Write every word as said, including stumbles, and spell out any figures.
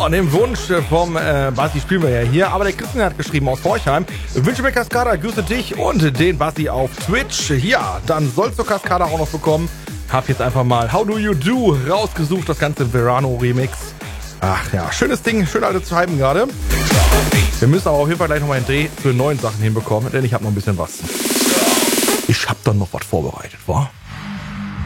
an dem Wunsch vom äh, Basti spielen wir ja hier, aber der Christian hat geschrieben aus Forchheim, wünsche mir Cascada, grüße dich und den Basti auf Twitch. Ja, dann sollst du Cascada auch noch bekommen. Hab jetzt einfach mal How Do You Do rausgesucht, das ganze Verano-Remix. Ach ja, schönes Ding, schön alte zu hypen gerade. Wir müssen aber auf jeden Fall gleich nochmal einen Dreh für neuen Sachen hinbekommen, denn ich habe noch ein bisschen was. Ich hab dann noch was vorbereitet, wa?